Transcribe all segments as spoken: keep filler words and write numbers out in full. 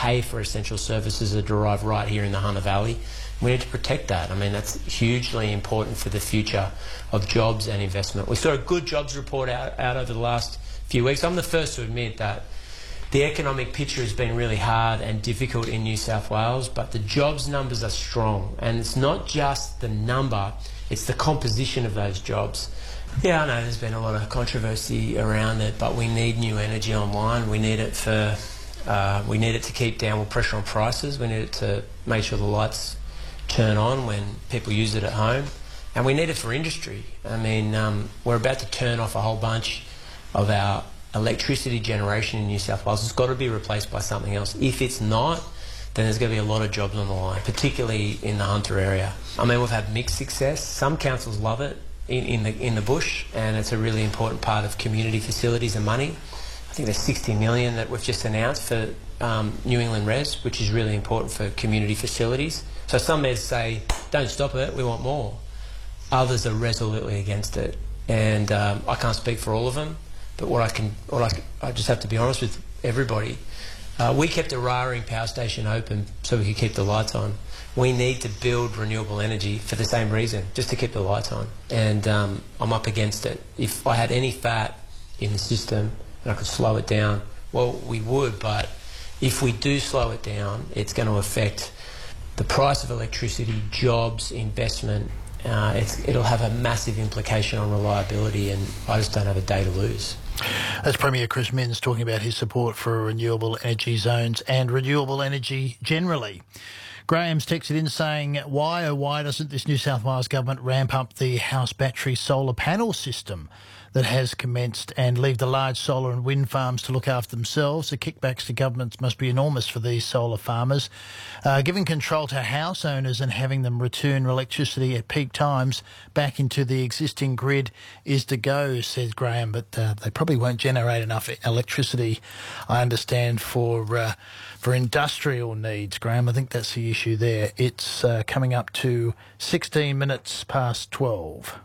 pay for essential services are derived right here in the Hunter Valley. We need to protect that. I mean, that's hugely important for the future of jobs and investment. We saw a good jobs report out, out over the last few weeks. I'm the first to admit that the economic picture has been really hard and difficult in New South Wales, but the jobs numbers are strong. And it's not just the number, it's the composition of those jobs. Yeah, I know there's been a lot of controversy around it, but we need new energy online. We need it for, uh, we need it to keep downward pressure on prices. We need it to make sure the lights turn on when people use it at home, and we need it for industry. I mean, um, we're about to turn off a whole bunch of our electricity generation in New South Wales. It's got to be replaced by something else. If it's not, then there's going to be a lot of jobs on the line, particularly in the Hunter area. I mean, we've had mixed success. Some councils love it in, in the in the bush, and it's a really important part of community facilities and money. I think there's sixty million that we've just announced for um, New England Res, which is really important for community facilities. So some mayors say, don't stop it, we want more. Others are resolutely against it. And um, I can't speak for all of them, but what I can, what I, can, I just have to be honest with everybody. Uh, we kept a Raring power station open so we could keep the lights on. We need to build renewable energy for the same reason, just to keep the lights on. And um, I'm up against it. If I had any fat in the system and I could slow it down, well, we would, but if we do slow it down, it's going to affect the price of electricity, jobs, investment. Uh, it's, it'll have a massive implication on reliability, and I just don't have a day to lose. That's Premier Chris Minns talking about his support for renewable energy zones and renewable energy generally. Graham's texted in saying, why, oh why doesn't this New South Wales government ramp up the house battery solar panel system that has commenced and leave the large solar and wind farms to look after themselves? The kickbacks to governments must be enormous for these solar farmers. Uh, giving control to house owners and having them return electricity at peak times back into the existing grid is to go, said Graham, but uh, they probably won't generate enough electricity, I understand, for uh, for industrial needs, Graham. I think that's the issue there. It's uh, coming up to sixteen minutes past twelve.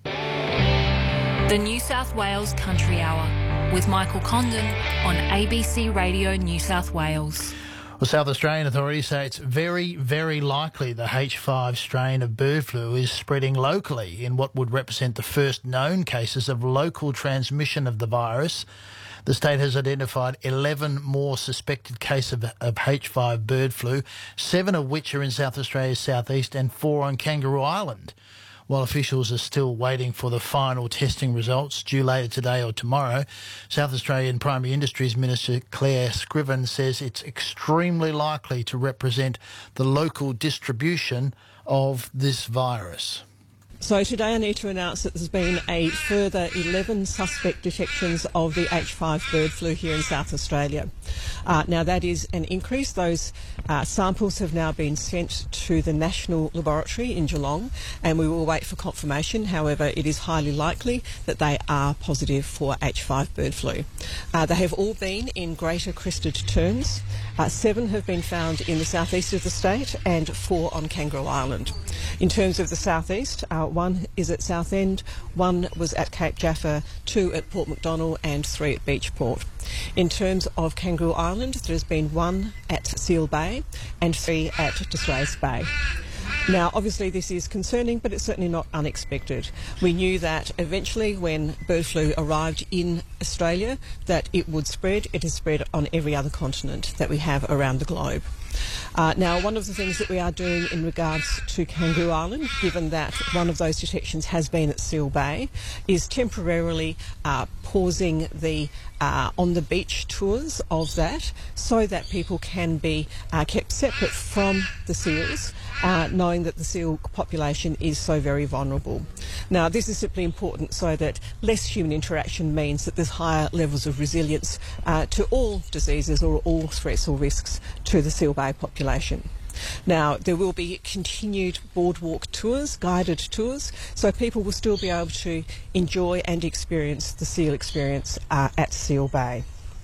The New South Wales Country Hour with Michael Condon on A B C Radio New South Wales. Well, South Australian authorities say it's very, very likely the H five strain of bird flu is spreading locally in what would represent the first known cases of local transmission of the virus. The state has identified eleven more suspected cases of, of H five bird flu, seven of which are in South Australia's southeast and four on Kangaroo Island. While officials are still waiting for the final testing results due later today or tomorrow, South Australian Primary Industries Minister Claire Scriven says it's extremely likely to represent the local distribution of this virus. So today I need to announce that there's been a further eleven suspect detections of the H five bird flu here in South Australia. Uh, now that is an increase. Those uh, samples have now been sent to the National Laboratory in Geelong, and we will wait for confirmation. However, it is highly likely that they are positive for H five bird flu. Uh, they have all been in greater crested terns. Uh, seven have been found in the southeast of the state and four on Kangaroo Island. In terms of the southeast, uh, one is at Southend, one was at Cape Jaffa, two at Port Macdonnell and three at Beachport. In terms of Kangaroo Island, there's been one at Seal Bay and three at Disgrace Bay. Now, obviously this is concerning, but it's certainly not unexpected. We knew that eventually when bird flu arrived in Australia that it would spread. It has spread on every other continent that we have around the globe. Uh, now, one of the things that we are doing in regards to Kangaroo Island, given that one of those detections has been at Seal Bay, is temporarily uh, pausing the uh, on-the-beach tours of that so that people can be uh, kept separate from the seals, uh, knowing that the seal population is so very vulnerable. Now, this is simply important so that less human interaction means that there's higher levels of resilience uh, to all diseases or all threats or risks to the Seal Bay population. Now, there will be continued boardwalk tours, guided tours, so people will still be able to enjoy and experience the seal experience uh, at Seal Bay.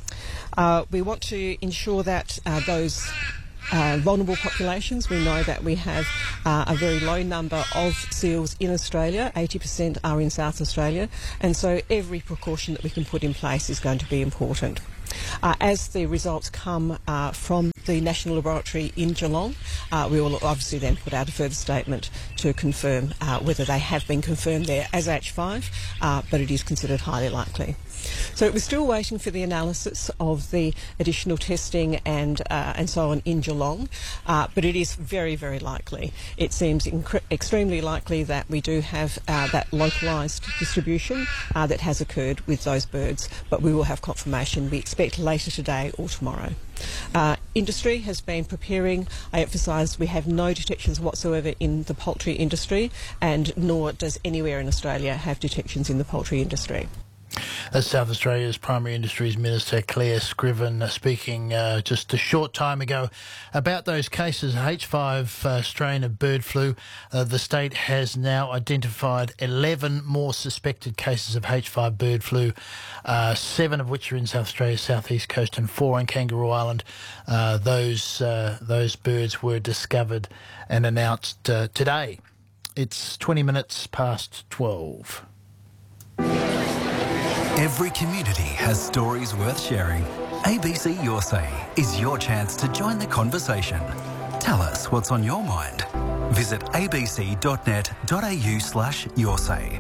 Uh, we want to ensure that uh, those Uh, vulnerable populations, we know that we have uh, a very low number of seals in Australia, eighty percent are in South Australia, and so every precaution that we can put in place is going to be important. Uh, as the results come uh, from the National Laboratory in Geelong, uh, we will obviously then put out a further statement to confirm uh, whether they have been confirmed there as H five, uh, but it is considered highly likely. So we're still waiting for the analysis of the additional testing and uh, and so on in Geelong, uh, but it is very, very likely. It seems incre- extremely likely that we do have uh, that localised distribution uh, that has occurred with those birds, but we will have confirmation, we expect later today or tomorrow. Uh, industry has been preparing. I emphasise we have no detections whatsoever in the poultry industry, and nor does anywhere in Australia have detections in the poultry industry. That's South Australia's Primary Industries Minister Claire Scriven uh, speaking uh, just a short time ago about those cases of H five uh, strain of bird flu. Uh, the state has now identified eleven more suspected cases of H five bird flu, uh, seven of which are in South Australia's southeast coast and four on Kangaroo Island. Uh, those uh, those birds were discovered and announced uh, today. It's twenty minutes past twelve. Every community has stories worth sharing. A B C Your Say is your chance to join the conversation. Tell us what's on your mind. Visit abc.net.au slash your say.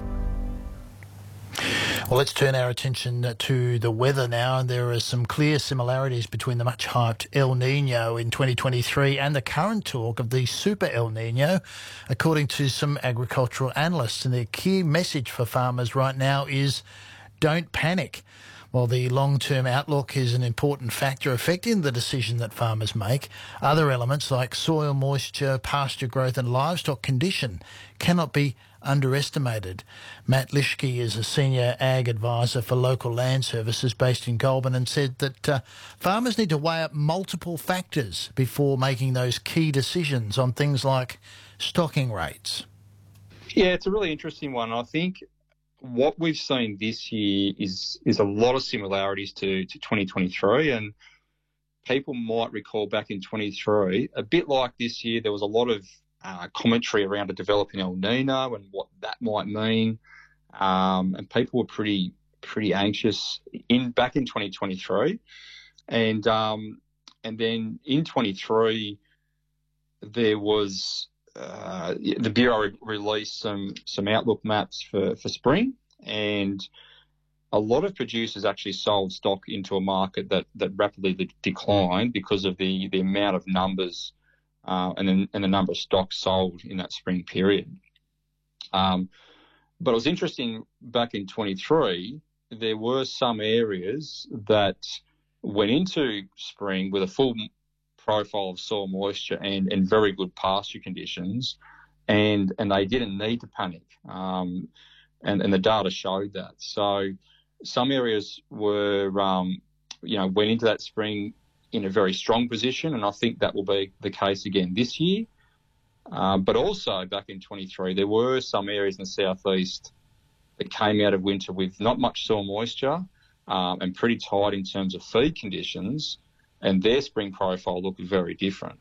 Well, let's turn our attention to the weather now, and there are some clear similarities between the much-hyped El Niño in twenty twenty-three and the current talk of the Super El Niño, according to some agricultural analysts. And their key message for farmers right now is don't panic. While the long-term outlook is an important factor affecting the decision that farmers make, other elements like soil moisture, pasture growth and livestock condition cannot be underestimated. Matt Lischke is a senior ag advisor for Local Land Services based in Goulburn and said that uh, farmers need to weigh up multiple factors before making those key decisions on things like stocking rates. Yeah, it's a really interesting one. I think what we've seen this year is is a lot of similarities to, to twenty twenty-three, and people might recall back in twenty-three, a bit like this year, there was a lot of uh, commentary around a developing El Niño and what that might mean, um, and people were pretty pretty anxious in back in twenty twenty-three, and um, and then in twenty-three there was. Uh, the Bureau re- released some some outlook maps for, for spring, and a lot of producers actually sold stock into a market that, that rapidly de- declined because of the, the amount of numbers uh, and, the, and the number of stocks sold in that spring period. Um, but it was interesting, back in twenty-three, there were some areas that went into spring with a full profile of soil moisture and, and very good pasture conditions, and and they didn't need to panic, um, and, and the data showed that. So some areas were, um, you know, went into that spring in a very strong position, and I think that will be the case again this year. Um, but also back in twenty-three, there were some areas in the southeast that came out of winter with not much soil moisture um, and pretty tight in terms of feed conditions, and their spring profile looked very different.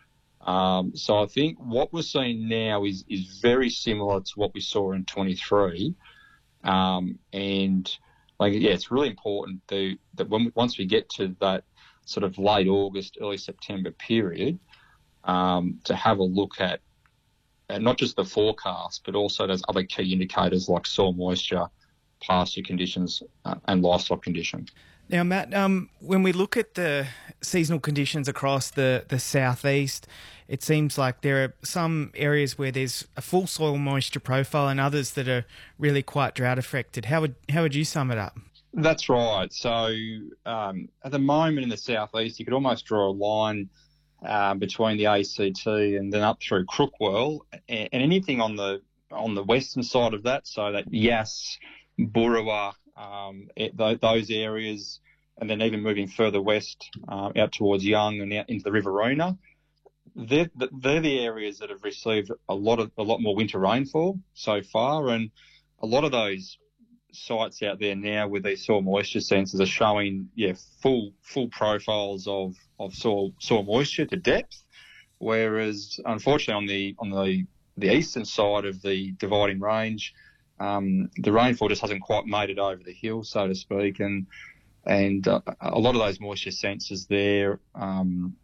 Um, so I think what we're seeing now is is very similar to what we saw in twenty-three, um, and like yeah, it's really important to, that when once we get to that sort of late August, early September period, um, to have a look at, at not just the forecast, but also those other key indicators like soil moisture, pasture conditions, uh, and livestock conditions. Now, Matt, um, when we look at the seasonal conditions across the, the southeast, it seems like there are some areas where there's a full soil moisture profile and others that are really quite drought affected. How would how would you sum it up? That's right. So um, at the moment in the southeast, you could almost draw a line uh, between the A C T and then up through Crookwell, and, and anything on the on the western side of that, so that Yass, Burrawa, um, th- those areas, and then even moving further west um, out towards Young and out into the Riverina, they're, they're the areas that have received a lot of a lot more winter rainfall so far, and a lot of those sites out there now with these soil moisture sensors are showing yeah full full profiles of, of soil soil moisture to depth, whereas unfortunately on the on the, the eastern side of the Dividing Range, um, the rainfall just hasn't quite made it over the hill, so to speak, and and uh, a lot of those moisture sensors there, um,